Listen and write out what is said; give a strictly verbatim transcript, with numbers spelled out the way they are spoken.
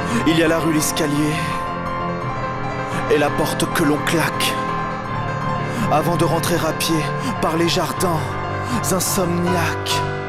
Il y a la rue, l'escalier et la porte que l'on claque avant de rentrer à pied par les jardins insomniaques.